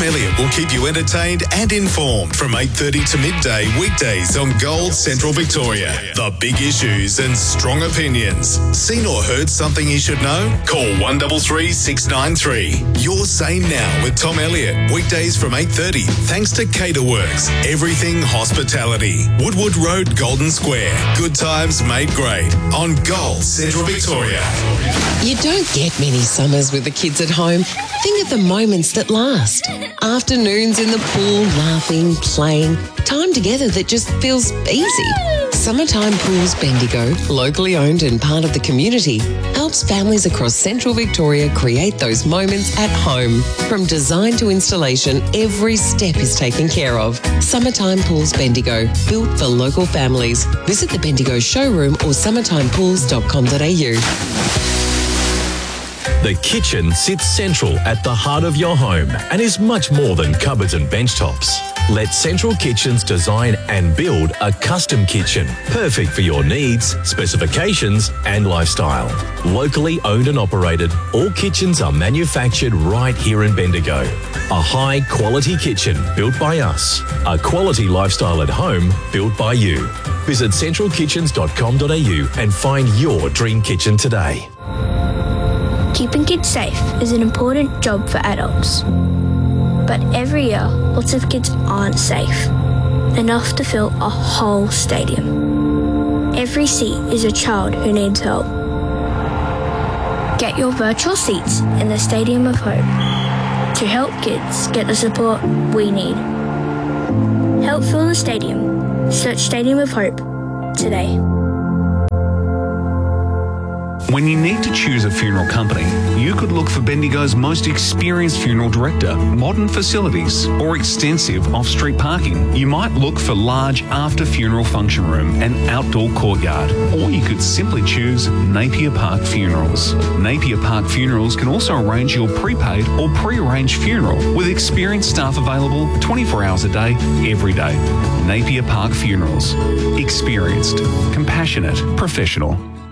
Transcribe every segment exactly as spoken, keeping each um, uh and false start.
Elliott will keep you entertained and informed from eight thirty to midday weekdays on Gold Central Victoria. The big issues and strong opinions. Seen or heard something you should know? Call one three three, six nine three. Your Say Now with Tom Elliott. Weekdays from eight thirty. Thanks to Caterworks. Everything hospitality. Woodwood Road, Golden Square. Good times made great on Gold Central Victoria. You don't get many summers with the kids at home. Think of the moments that last. Afternoons in the pool, laughing, playing. Time together that just feels easy. Summertime Pools Bendigo, locally owned and part of the community, helps families across Central Victoria create those moments at home. From design to installation, every step is taken care of. Summertime Pools Bendigo, built for local families. Visit the Bendigo showroom or summertime pools dot com dot a u. The kitchen sits central at the heart of your home and is much more than cupboards and bench tops. Let Central Kitchens design and build a custom kitchen, perfect for your needs, specifications and lifestyle. Locally owned and operated, all kitchens are manufactured right here in Bendigo. A high quality kitchen built by us. A quality lifestyle at home built by you. Visit central kitchens dot com dot a u and find your dream kitchen today. Keeping kids safe is an important job for adults. But every year, lots of kids aren't safe enough to fill a whole stadium. Every seat is a child who needs help. Get your virtual seats in the Stadium of Hope to help kids get the support we need. Help fill the stadium. Search Stadium of Hope today. When you need to choose a funeral company, you could look for Bendigo's most experienced funeral director, modern facilities, or extensive off-street parking. You might look for large after-funeral function room and outdoor courtyard, or you could simply choose Napier Park Funerals. Napier Park Funerals can also arrange your prepaid or pre-arranged funeral with experienced staff available twenty-four hours a day, every day. Napier Park Funerals. Experienced, compassionate, professional.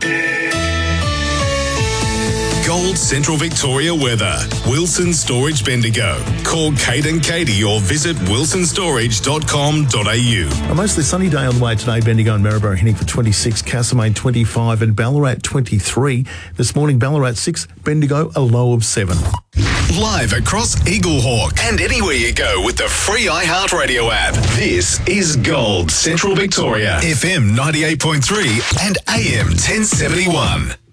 Gold Central Victoria weather. Wilson Storage Bendigo. Call Kate and Katie or visit wilson storage dot com dot a u. A mostly sunny day on the way today. Bendigo and Maryborough heading for twenty-six, Castlemaine twenty-five and Ballarat twenty-three. This morning Ballarat six, Bendigo a low of seven. Live across Eaglehawk and anywhere you go with the free iHeartRadio app. This is Gold Central Victoria. F M ninety-eight point three and A M ten seventy-one.